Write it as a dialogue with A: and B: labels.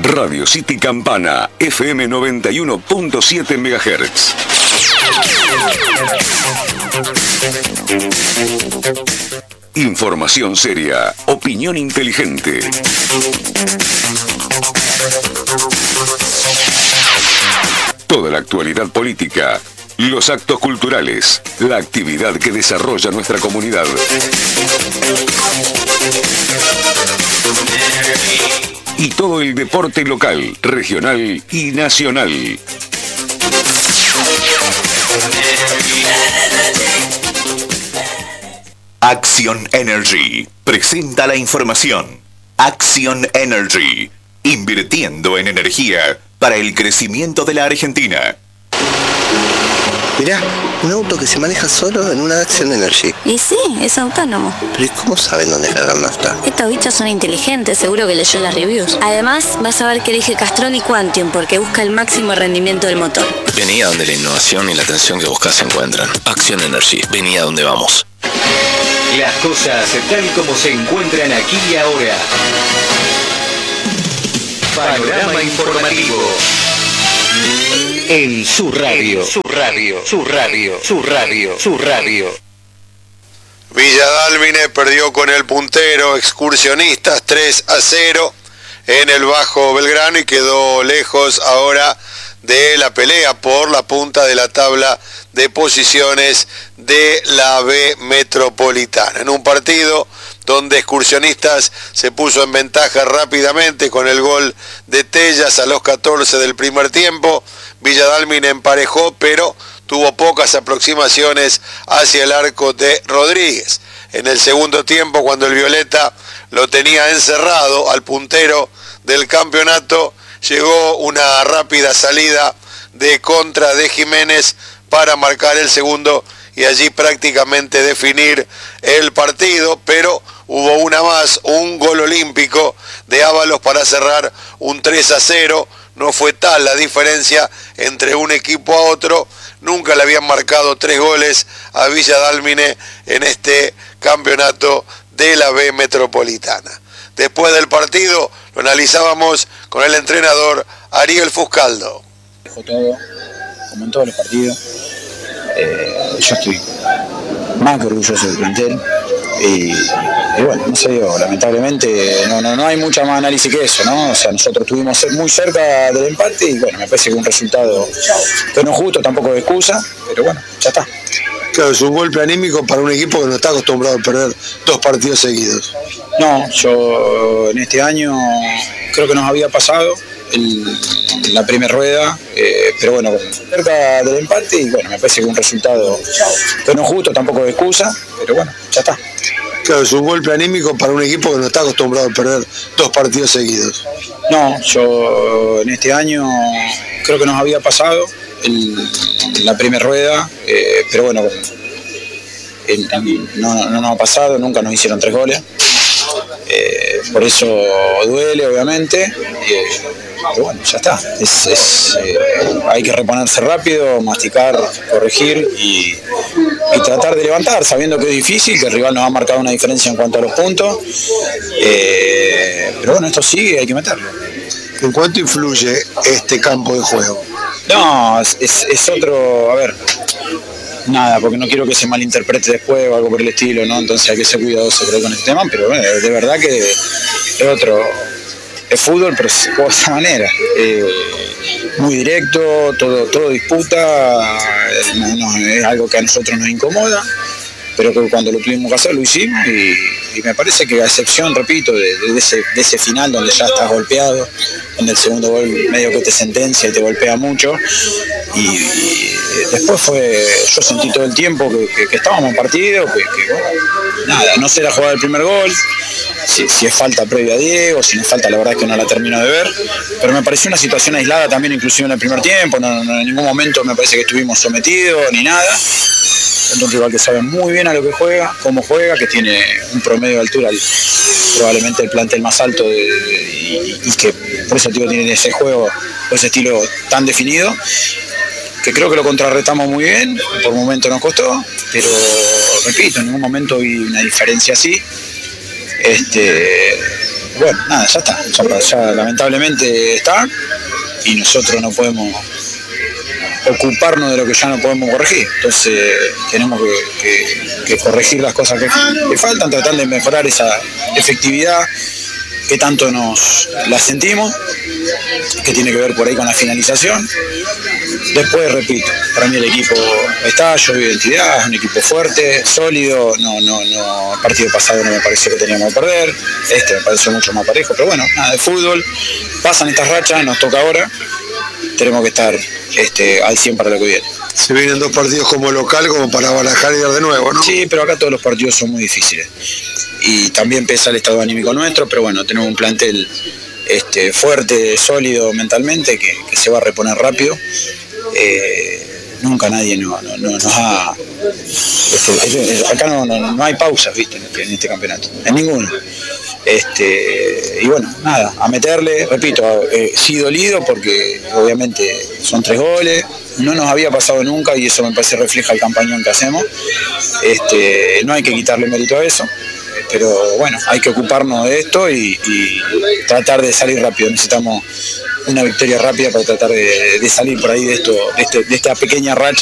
A: Radio City Campana, FM 91.7 MHz. Información seria, opinión inteligente. Toda la actualidad política, los actos culturales, la actividad que desarrolla nuestra comunidad. Y todo el deporte local, regional y nacional.
B: Action Energy presenta la información. Action Energy, invirtiendo en energía para el crecimiento de la Argentina.
C: Mirá, un auto que se maneja solo en una Action Energy.
D: Y sí, es autónomo.
C: Pero ¿y cómo saben dónde cargar nafta?
D: Estos bichos son inteligentes, seguro que leyó las reviews. Además, vas a ver que elige Castrol y Quantium porque busca el máximo rendimiento del motor.
E: Vení a donde la innovación y la atención que buscas se encuentran. Action Energy, vení a donde vamos.
F: Las cosas tal como se encuentran aquí y ahora. Panorama informativo. En su radio.
G: Villa Dálmine perdió con el puntero Excursionistas 3-0 en el Bajo Belgrano y quedó lejos ahora de la pelea por la punta de la tabla de posiciones de la B Metropolitana. En un partido donde Excursionistas se puso en ventaja rápidamente con el gol de Tellas a los 14 del primer tiempo, Villa Dálmine emparejó, pero tuvo pocas aproximaciones hacia el arco de Rodríguez. En el segundo tiempo, cuando el Violeta lo tenía encerrado al puntero del campeonato, llegó una rápida salida de contra de Jiménez para marcar el segundo y allí prácticamente definir el partido, pero hubo una más, un gol olímpico de Ábalos para cerrar un 3-0. No fue tal la diferencia entre un equipo a otro. Nunca le habían marcado 3 goles a Villa Dálmine en este campeonato de la B Metropolitana. Después del partido lo analizábamos con el entrenador Ariel Fuscaldo.
H: Todo, como en todos los partidos. Yo estoy más que orgulloso del plantel. Y bueno, no sé yo, lamentablemente no hay mucha más análisis que eso, ¿no? O sea, nosotros estuvimos muy cerca del empate y bueno, me parece que un resultado que no es justo, tampoco de excusa, pero bueno, ya está.
G: Claro, es un golpe anímico para un equipo que no está acostumbrado a perder 2 partidos seguidos.
H: No, yo en este año creo que nos había pasado la primera rueda, pero bueno, cerca del empate y bueno, me parece que un resultado que no es justo, tampoco de excusa, pero bueno, ya está.
G: Claro, es un golpe anímico para un equipo que no está acostumbrado a perder 2 partidos seguidos.
H: No, yo en este año creo que nos había pasado la primera rueda, pero bueno, no nos ha pasado, nunca nos hicieron 3 goles. Por eso duele, obviamente, pero bueno, ya está. Hay que reponerse rápido, masticar, corregir y tratar de levantar, sabiendo que es difícil, que el rival nos ha marcado una diferencia en cuanto a los puntos. Pero bueno, esto sigue, hay que meterlo.
G: ¿En cuánto influye este campo de juego?
H: No, es otro, a ver, nada, porque no quiero que se malinterprete después o algo por el estilo, ¿no? Entonces hay que ser cuidadoso, creo, con este tema, pero bueno, de verdad que es otro, es fútbol, pero se juega de esta manera. Muy directo, todo disputa, no, es algo que a nosotros nos incomoda, pero que cuando lo tuvimos que hacer lo hicimos y me parece que a excepción, repito, de ese final donde ya estás golpeado, donde el segundo gol medio que te sentencia y te golpea mucho, y después yo sentí todo el tiempo que estábamos en partido, que bueno, nada, no sé la jugada del primer gol, si es falta previa a Diego, si no es falta, la verdad es que no la termino de ver, pero me pareció una situación aislada también, inclusive en el primer tiempo, no, en ningún momento me parece que estuvimos sometidos ni nada. Es un rival que sabe muy bien a lo que juega, cómo juega, que tiene un promedio de altura probablemente el plantel más alto y que por eso tiene ese juego, ese estilo tan definido, que creo que lo contrarretamos muy bien, por momentos nos costó, pero repito, en ningún momento vi una diferencia así. bueno, nada, ya está, ya lamentablemente está, y nosotros no podemos ocuparnos de lo que ya no podemos corregir. Entonces tenemos que corregir las cosas que faltan, tratar de mejorar esa efectividad que tanto la sentimos, que tiene que ver por ahí con la finalización. Después, repito, para mí el equipo yo veo identidad, es un equipo fuerte, sólido, el partido pasado no me pareció que teníamos que perder, me pareció mucho más parejo, pero bueno, nada, de fútbol, pasan estas rachas, nos toca ahora, tenemos que estar al 100 para lo que viene.
G: Se vienen 2 partidos como local, como para barajar y dar de nuevo, ¿no?
H: Sí, pero acá todos los partidos son muy difíciles. Y también pesa el estado anímico nuestro, pero bueno, tenemos un plantel fuerte, sólido mentalmente, que se va a reponer rápido. Nunca nadie nos ha... acá no hay pausas, ¿viste? En este campeonato, en ninguno. Y bueno, nada, a meterle, repito, sí dolido porque obviamente son 3 goles, no nos había pasado nunca y eso me parece refleja el campañón que hacemos. No hay que quitarle mérito a eso, pero bueno, hay que ocuparnos de esto y tratar de salir rápido. Necesitamos una victoria rápida para tratar de salir por ahí de esta pequeña racha